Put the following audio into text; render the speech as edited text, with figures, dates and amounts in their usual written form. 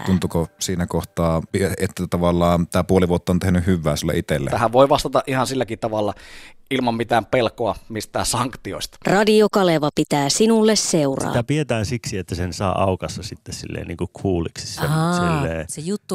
tuntuko siinä kohtaa, että tavallaan tämä puoli vuotta on tehnyt hyvää sulle itselle? Tähän voi vastata ihan silläkin tavalla ilman mitään pelkoa mistään sanktioista. Radio Kaleva pitää sinulle seuraa. Sitä pidetään siksi, että sen saa aukassa sitten silleen niin kuin cooliksi. Se juttu